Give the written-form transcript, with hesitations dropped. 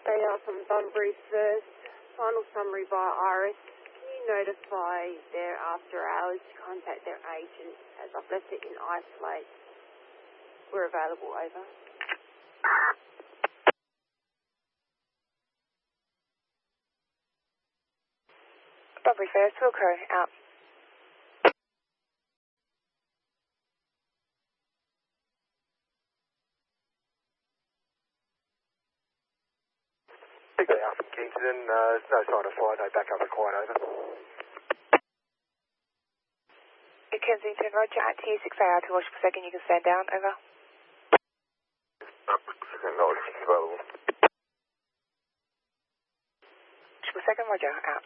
They are from Bunbury first. Final summary via Iris. Can you notify their after hours to contact their agent as I've left it in isolate? We're available, over. Bunbury first, Wilco, out. Big day out from Kingston, no sign of fire, no backup required, over. Kensington, roger, at TU 6 hour to watch per second, you can stand down, over. Second, no, available. Watch per second, roger, out.